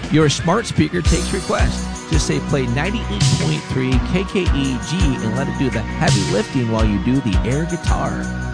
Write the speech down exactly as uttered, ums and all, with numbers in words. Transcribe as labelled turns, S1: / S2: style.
S1: Your smart speaker takes requests. Just say play ninety-eight point three K K E G and let it do the heavy lifting while you do the air guitar.